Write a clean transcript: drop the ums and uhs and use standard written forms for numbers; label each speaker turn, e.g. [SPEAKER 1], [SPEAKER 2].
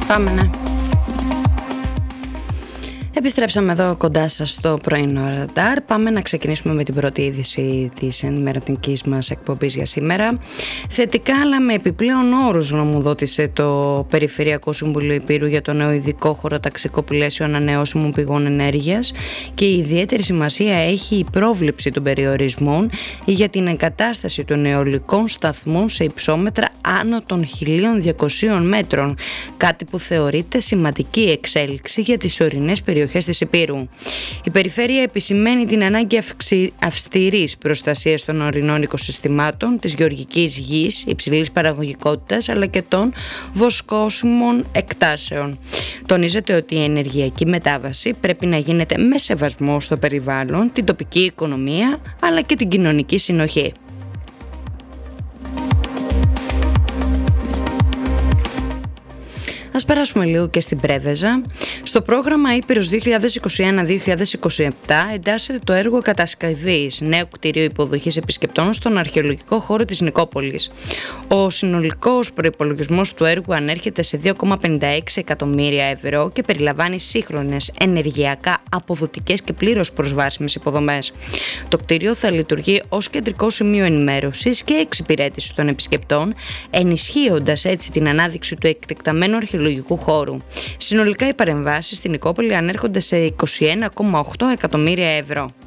[SPEAKER 1] Πάμε, ναι. Επιστρέψαμε εδώ κοντά σας στο πρωινό ραντάρ. Πάμε να ξεκινήσουμε με την πρώτη είδηση της ενημερωτικής μας εκπομπής για σήμερα. Θετικά, αλλά με επιπλέον όρους, γνωμοδότησε το Περιφερειακό Συμβούλιο Ηπείρου για το νέο ειδικό χωροταξικό πλαίσιο ανανεώσιμων πηγών ενέργειας, και η ιδιαίτερη σημασία έχει η πρόβλεψη των περιορισμών για την εγκατάσταση των αιωλικών σταθμών σε υψόμετρα άνω των 1.200 μέτρων, κάτι που θεωρείται σημαντική εξέλιξη για τις ορεινές περιοχές της Ηπείρου. Η Περιφέρεια επισημαίνει την ανάγκη αυστηρής προστασίας των ορεινών οικοσυστημάτων, της γεωργικής γης, υψηλής παραγωγικότητας, αλλά και των βοσκόσιμων εκτάσεων. Τονίζεται ότι η ενεργειακή μετάβαση πρέπει να γίνεται με σεβασμό στο περιβάλλον, την τοπική οικονομία, αλλά και την κοινωνική συνοχή. Ας περάσουμε λίγο και στην Πρέβεζα. Στο πρόγραμμα Ήπειρος 2021-2027 εντάσσεται το έργο κατασκευής νέου κτηρίου υποδοχής επισκεπτών στον αρχαιολογικό χώρο της Νικόπολης. Ο συνολικός προϋπολογισμός του έργου ανέρχεται σε 2,56 εκατομμύρια ευρώ και περιλαμβάνει σύγχρονες, ενεργειακά αποδοτικές και πλήρως προσβάσιμες υποδομές. Το κτίριο θα λειτουργεί ως κεντρικό σημείο ενημέρωσης και εξυπηρέτησης των επισκεπτών, ενισχύοντας έτσι την ανάδειξη του εκτεκταμένου αρχαιολογικού χώρου. Συνολικά οι παρεμβάσεις στην Νικόπολη ανέρχονται σε 21,8 εκατομμύρια ευρώ.